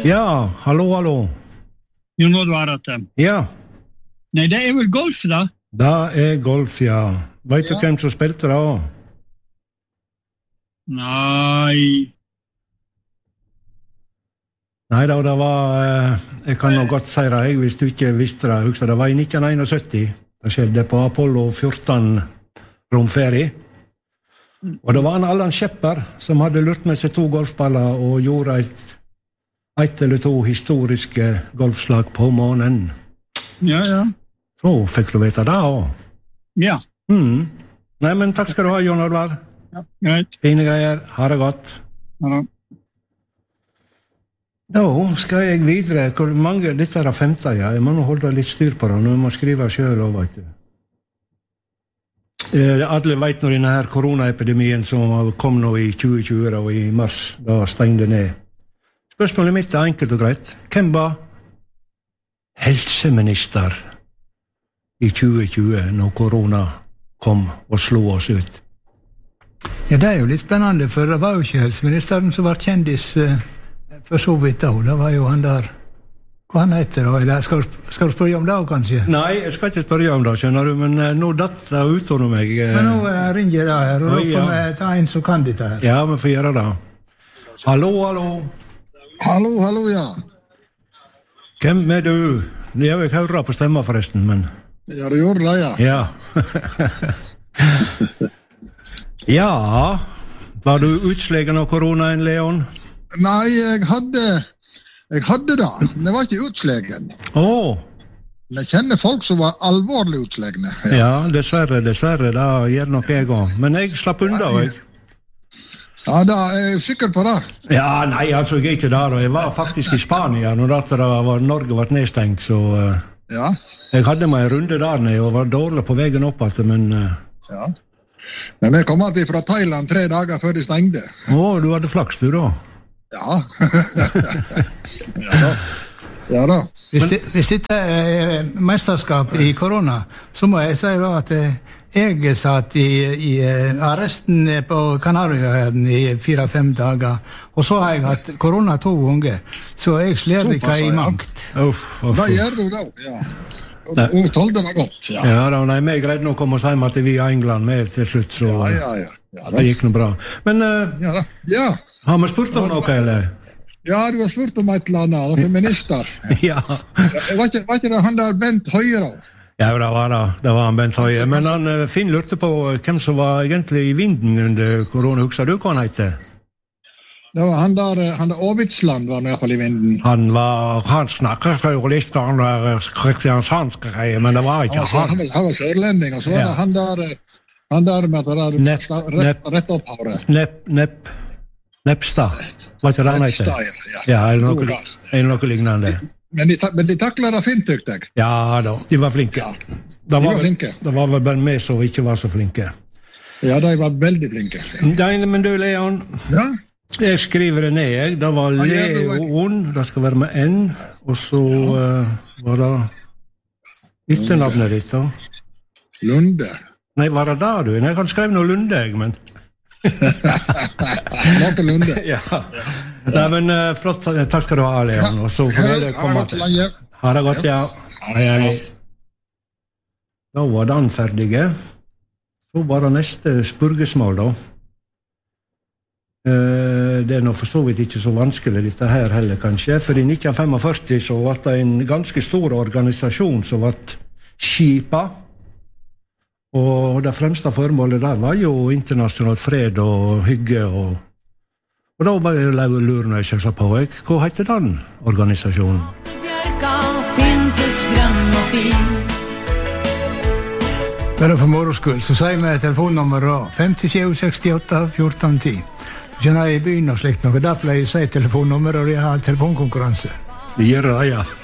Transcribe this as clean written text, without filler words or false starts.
Ja, hallo. Jon Oddvar Atte. Ja. Nei, det vel golf da? Det golf, ja. Vet du hvem som spilte da? Nei, Nei da, det var, jeg kan nå godt si det, hvis du ikke visste det, husker det var i 1971. Det skjedde på Apollo 14 romferie. Og det var en Allan Schepper som hadde lurt med seg 2 golfballer og gjorde ett eller 2 historiske golfslag på månen. ja. Så fikk du vite det også. Ja, Nei, men takk skal du ha, Jon Oddvar. greit. Fine greier, ha det godt. Ja. Da skal jeg videre. Hvor mange, dette er det 15, ja. Jeg må nå holde litt styr på det, når jeg må skrive selv også, vet du. Alle vet når denne her koronaepidemien som kom nå i 2020 og i mars, da stengte ned. Spørsmålet mitt er enkelt og greit. Hvem var helseminister i 2020 når korona kom og slo oss ut? Ja, det er jo litt spennende, for det var jo ikke helseministeren som var kjendis for så vidt da. Det var jo han der, hva han heter da? Eller skal du spørre om det kanskje? Nei, jeg skal ikke spørre om det, skjønner du, men nå datt det ut av meg. Men nå ringer jeg da her, og da får vi ta en som kan dette her. Ja, vi får gjøre det. Hallo. Hallo, ja. Hvem er du? Jeg vil høre på stemma forresten, men... Ja, du gjorde det, ja. Ja. Ja, var du utslegen av koronaen, Leon? Nei, jeg hadde det, men jeg var ikke utslegen. Jeg kjenner folk som var alvorlig utslegne. Ja, dessverre, det gjør nok jeg også. Men jeg slapp unna, jeg. Ja, da er jeg sikker på det. Ja, nei, altså, jeg er ikke der, og jeg var faktisk i Spania når Norge var nedstengt, så Ja. jeg hadde meg en runde der nede og var dårlig på veien opp, men... Ja. Men jeg kom alltid fra Thailand 3 dager før de stengte. Du hadde flaks, du da? Ja. Ja da. Hvis dette er mesterskap i korona, så må jeg si da at jeg satt i arresten på Kanarieøyene i 4-5 dager, og så har jeg hatt korona 2 ganger, så jeg sler ikke i mangt. Da gjør du det, ja. Og tålte det godt, ja. Ja, nei, vi greide nok å komme oss hjem til vi i England med til slutt, så Ja, det gikk noe bra. Men Ja. har vi spurt om noe, eller? Ja, du har spurt om et eller annet, for minister. Ja. Var ikke det han der Bent Høie? Ja, det var han Bent Høie. Men Finn lurte på hvem som var egentlig i vinden under korona. Husker du hva han heter? Det var han der Åvitsland var i hvert fall i vinden. Han snakket jo litt om kristiansandsk greier, men det var ikke han. Han var sørlending, og så var det han der med det rett opp håret. Nepstad. Var ikke det han heter? Ja, eller noe lignende. Men de taklet det fint, tykte jeg. Ja da, de var flinke. Ja, de var flinke. Det var vel bare vi som ikke var så flinke. Ja, de var veldig flinke. Ja. Men du, Leon, ja? Jeg skriver det ned, jeg. Det var Leon, det skal være med N, og så var det ikke navnet ditt, da. Lunde. Nei, var det da, du? Jeg kan skrive noe Lunde, jeg, men... Noe Lunde. Ja. Nei, men flott, takk skal du ha, Leon, og så får det komme til. Ha det godt, ja. Hei. Da var den ferdige. Så var det neste spurgesmål, da. Det er nå for så vidt ikke så vanskelig dette her heller, kanskje, for i 1945 så var det en ganske stor organisasjon som var skipet, og det fremste formålet der var jo internasjonal fred og hygge, og da var jeg lurer jeg selvsagt på, hva heter den organisasjonen? Bjørka, pyntes grønn og fin. Bare for moroskull, så sier vi telefonnummeret 5768 1410. Du kjenner i byen og slikt noe, da pleier jeg å si telefonnummer, og jeg har telefonkonkurranse. Vi gjør det, ja.